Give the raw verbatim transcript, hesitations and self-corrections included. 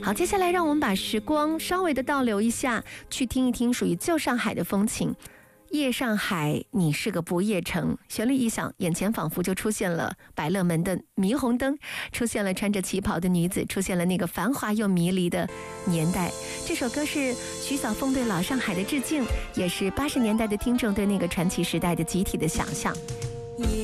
好，接下来让我们把时光稍微的倒流一下，去听一听属于旧上海的风情。夜上海，你是个不夜城。旋律一响，眼前仿佛就出现了百乐门的霓虹灯，出现了穿着旗袍的女子，出现了那个繁华又迷离的年代。这首歌是徐小凤对老上海的致敬，也是八十年代的听众对那个传奇时代的集体的想象。